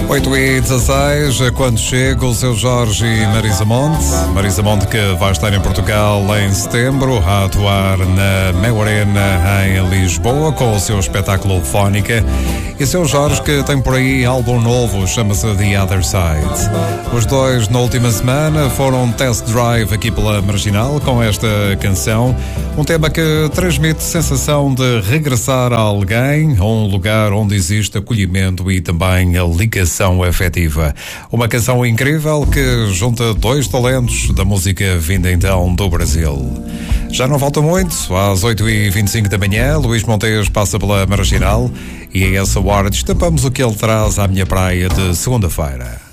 8h16, quando chega o seu Jorge e Marisa Monte. Marisa Monte que vai estar em Portugal em setembro, a atuar na Mel Arena em Lisboa com o seu espetáculo Fónica. E seu Jorge que tem por aí álbum novo, chama-se The Other Side. Os dois na última semana foram test drive aqui pela Marginal com esta canção. Um tema que transmite sensação de regressar a alguém, a um lugar onde existe acolhimento e também a ligação afetiva. Uma canção incrível que junta dois talentos da música vinda então do Brasil. Já não falta muito, às 8h25 da manhã, Luís Montes passa pela Marginal e a essa hora destapamos o que ele traz à minha praia de segunda-feira.